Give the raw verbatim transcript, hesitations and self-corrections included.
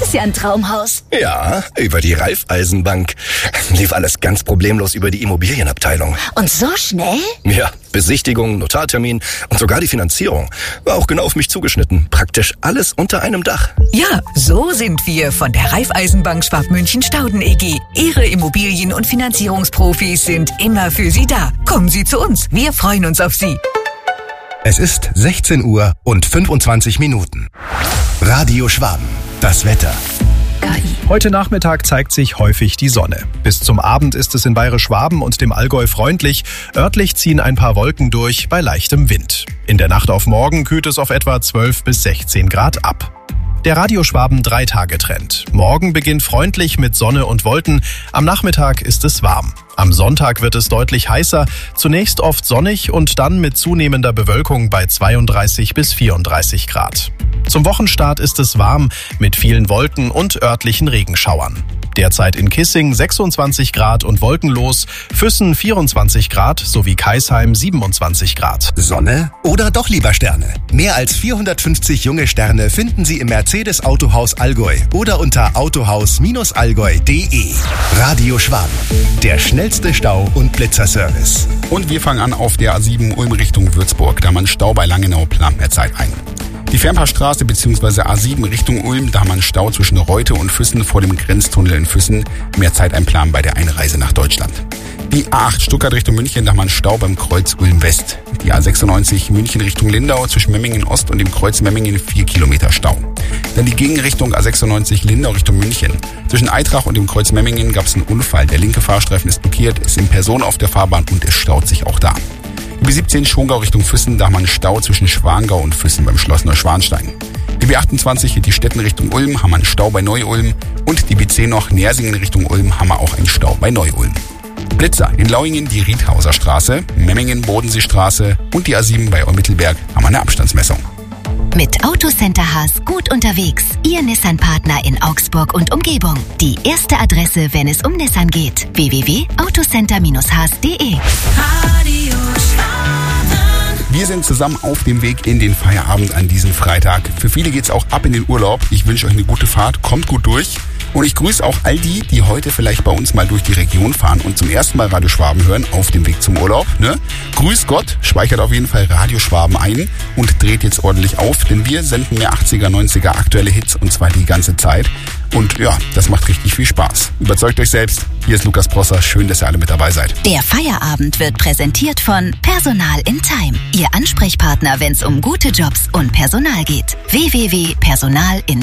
ist ja ein Traumhaus. Ja, über die Raiffeisenbank. Lief alles ganz problemlos über die Immobilienabteilung. Und so schnell? Ja, Besichtigung, Notartermin und sogar die Finanzierung. War auch genau auf mich zugeschnitten. Praktisch alles unter einem Dach. Ja, so sind wir von der Raiffeisenbank Schwabmünchen-Stauden E G. Ihre Immobilien- und Finanzierungsprofis sind immer für Sie da. Kommen Sie zu uns, wir freuen uns auf Sie. Es ist sechzehn Uhr und fünfundzwanzig Minuten. Radio Schwaben, das Wetter. Heute Nachmittag zeigt sich häufig die Sonne. Bis zum Abend ist es in Bayerisch-Schwaben und dem Allgäu freundlich. Örtlich ziehen ein paar Wolken durch bei leichtem Wind. In der Nacht auf morgen kühlt es auf etwa zwölf bis sechzehn Grad ab. Der Radio Schwaben Drei-Tage-Trend. Morgen beginnt freundlich mit Sonne und Wolken. Am Nachmittag ist es warm. Am Sonntag wird es deutlich heißer. Zunächst oft sonnig und dann mit zunehmender Bewölkung bei zweiunddreißig bis vierunddreißig Grad. Zum Wochenstart ist es warm mit vielen Wolken und örtlichen Regenschauern. Derzeit in Kissing sechsundzwanzig Grad und wolkenlos, Füssen vierundzwanzig Grad sowie Kaisheim siebenundzwanzig Grad. Sonne oder doch lieber Sterne? Mehr als vierhundertfünfzig junge Sterne finden Sie im Mercedes Autohaus Allgäu oder unter autohaus allgäu punkt de. Radio Schwaben, der schnellste Stau- und Blitzerservice. Und wir fangen an auf der A sieben Ulm Richtung Würzburg. Da man Stau bei Langenau plant mehr Zeit ein. Die Fernpassstraße bzw. A sieben Richtung Ulm, da man Stau zwischen Reute und Füssen vor dem Grenztunnel in Füssen, mehr Zeit einplanen bei der Einreise nach Deutschland. Die A acht Stuttgart Richtung München, da man Stau beim Kreuz Ulm West. Die A sechsundneunzig München Richtung Lindau zwischen Memmingen Ost und dem Kreuz Memmingen vier Kilometer Stau. Dann die Gegenrichtung A sechsundneunzig Lindau Richtung München. Zwischen Eitrach und dem Kreuz Memmingen gab es einen Unfall. Der linke Fahrstreifen ist blockiert, ist in Person auf der Fahrbahn und es staut sich auch da. Die B siebzehn Schongau Richtung Füssen, da man Stau zwischen Schwangau und Füssen beim Schloss Neuschwanstein. Die B achtundzwanzig die Städten Richtung Ulm, haben einen Stau bei Neu-Ulm. Und die B zehn noch Nersingen Richtung Ulm, haben wir auch einen Stau bei Neu-Ulm. Blitzer in Lauingen die Riedhauser Straße, Memmingen Bodenseestraße und die A sieben bei Eumittelberg haben eine Abstandsmessung. Mit Autocenter Haas gut unterwegs. Ihr Nissan-Partner in Augsburg und Umgebung. Die erste Adresse, wenn es um Nissan geht. w w w punkt autocenter haas punkt de. Wir sind zusammen auf dem Weg in den Feierabend an diesem Freitag. Für viele geht's auch ab in den Urlaub. Ich wünsche euch eine gute Fahrt, kommt gut durch. Und ich grüße auch all die, die heute vielleicht bei uns mal durch die Region fahren und zum ersten Mal Radio Schwaben hören auf dem Weg zum Urlaub. Ne? Grüß Gott, speichert auf jeden Fall Radio Schwaben ein und dreht jetzt ordentlich auf, denn wir senden mehr achtziger, neunziger aktuelle Hits und zwar die ganze Zeit. Und ja, das macht richtig viel Spaß. Überzeugt euch selbst. Hier ist Lukas Prosser. Schön, dass ihr alle mit dabei seid. Der Feierabend wird präsentiert von Personal in Time. Ihr Ansprechpartner, wenn es um gute Jobs und Personal geht. w w w punkt personal in